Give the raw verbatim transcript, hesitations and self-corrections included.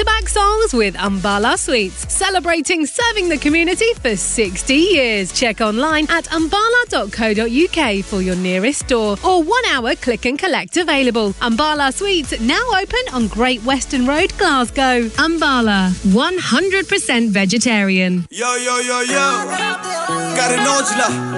back-to-back songs with Umbala Sweets, celebrating serving the community for sixty years. Check online at umbala dot co dot uk for your nearest store or one-hour click and collect available. Umbala Sweets now open on Great Western Road, Glasgow. Umbala, one hundred percent vegetarian. Yo, yo, yo, yo. Got an Angela.